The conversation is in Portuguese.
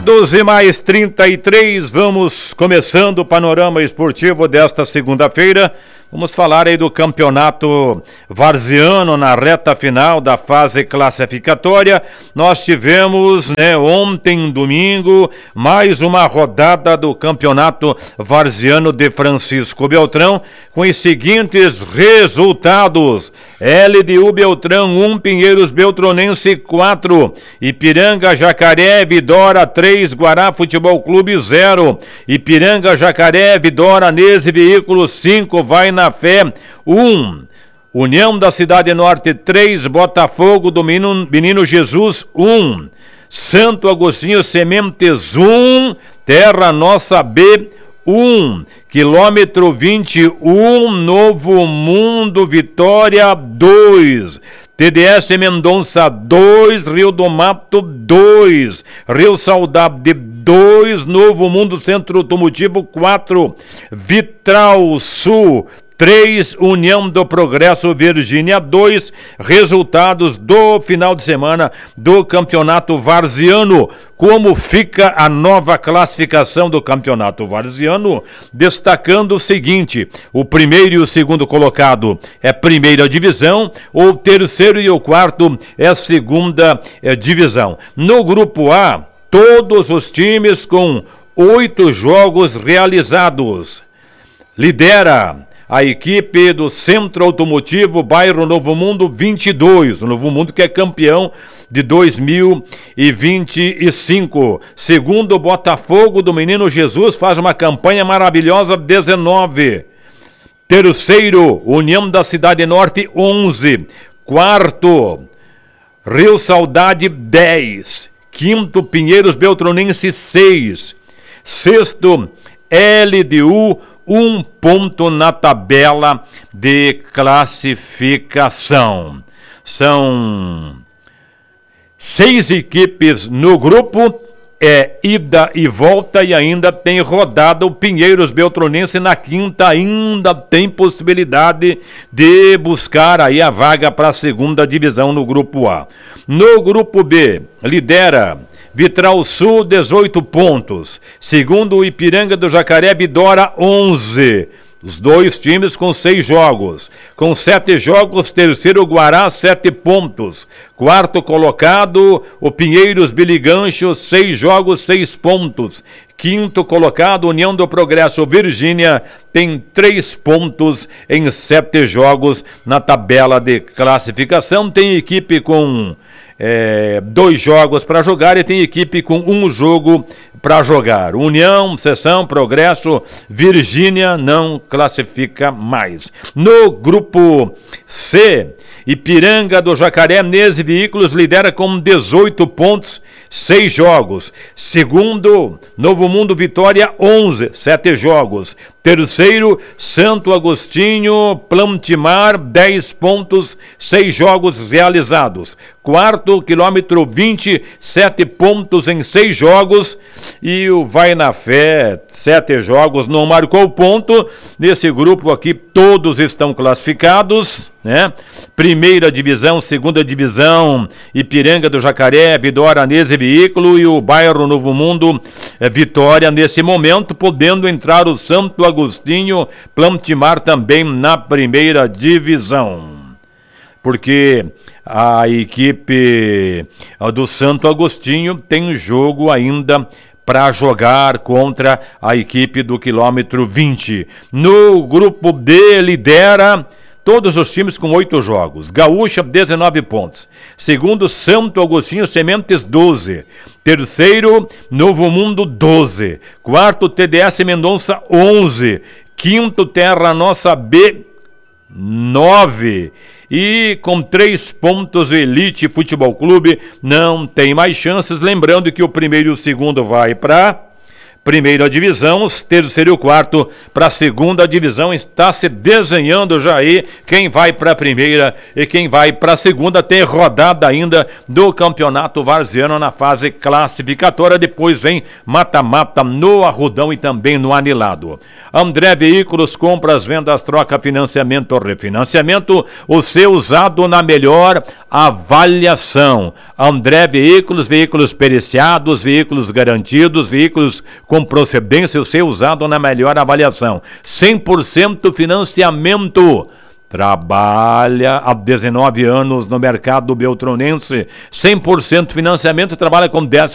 12h33, vamos começando o panorama esportivo desta segunda-feira. Vamos falar aí do campeonato varziano na reta final da fase classificatória. Nós tivemos, ontem, domingo, mais uma rodada do campeonato varziano de Francisco Beltrão, com os seguintes resultados: LDU Beltrão 1, Pinheiros Beltronense 4, Ipiranga, Jacaré, Vidora 3, Guará Futebol Clube 0, Ipiranga, Jacaré, Vidora, Nese Veículos 5, Vai na Fé 1, União da Cidade Norte 3, Botafogo do Menino Jesus 1, Santo Agostinho Sementes 1, Terra Nossa B 1, quilômetro 21, Novo Mundo Vitória 2, TDS Mendonça 2, Rio do Mato 2, Rio Saudade 2, Novo Mundo Centro Automotivo 4, Vitral Sul 3, União do Progresso Virgínia 2, resultados do final de semana do campeonato varziano. Como fica a nova classificação do campeonato varziano? Destacando o seguinte: o primeiro e o segundo colocado é primeira divisão, o terceiro e o quarto é segunda divisão. No grupo A, todos os times com 8 jogos realizados. Lidera a equipe do Centro Automotivo, bairro Novo Mundo 22, o Novo Mundo que é campeão de 2025. Segundo, Botafogo do Menino Jesus faz uma campanha maravilhosa, 19. Terceiro, União da Cidade Norte 11. Quarto, Rio Saudade 10. Quinto, Pinheiros Beltronense 6. Sexto, LDU 1 ponto na tabela de classificação. São 6 equipes no grupo, ida e volta, e ainda tem rodada. O Pinheiros Beltronense na quinta ainda tem possibilidade de buscar aí a vaga para a segunda divisão no grupo A. No grupo B, lidera Vitral Sul 18 pontos, segundo o Ipiranga do Jacaré, Vidora 11, os dois times com 6 jogos, com 7 jogos, terceiro Guará 7 pontos, quarto colocado o Pinheiros Biligancho 6 jogos, 6 pontos, quinto colocado União do Progresso Virgínia tem 3 pontos em 7 jogos na tabela de classificação. Tem equipe com 2 jogos para jogar e tem equipe com 1 jogo para jogar. União, Seção, Progresso, Virgínia não classifica mais. No grupo C, Ipiranga do Jacaré, Nese Veículos lidera com 18 pontos, 6 jogos. Segundo, Novo Mundo Vitória 11, 7 jogos. Terceiro, Santo Agostinho Plantimar 10 pontos, 6 jogos realizados. Quarto, quilômetro 20, 7 pontos em 6 jogos. E o Vai na Fé, 7 jogos, não marcou ponto. Nesse grupo aqui todos estão classificados, né? Primeira divisão, segunda divisão, Ipiranga do Jacaré, Vidora, Nese Veículo e o bairro Novo Mundo Vitória nesse momento, podendo entrar o Santo Agostinho Plantimar também na primeira divisão. Porque a equipe do Santo Agostinho tem jogo ainda para jogar contra a equipe do quilômetro 20. No grupo D, lidera todos os times com 8 jogos. Gaúcha, 19 pontos. Segundo, Santo Agostinho Sementes, 12. Terceiro, Novo Mundo, 12. Quarto, TDS Mendonça, 11. Quinto, Terra Nossa B, 9. E com 3 pontos, Elite Futebol Clube não tem mais chances. Lembrando que o primeiro e o segundo vai para primeira divisão, os terceiro e o quarto para a segunda divisão. Está se desenhando já aí quem vai para a primeira e quem vai para a segunda. Tem rodada ainda do campeonato varziano na fase classificatória. Depois vem mata-mata no Arrudão e também no Anilado. André Veículos, compras, vendas, troca, financiamento, refinanciamento, o seu usado na melhor avaliação. André Veículos, veículos periciados, veículos garantidos, veículos com procedência, o seu usado na melhor avaliação. 100% financiamento. Trabalha há 19 anos no mercado beltronense, 100% financiamento, trabalha com 10%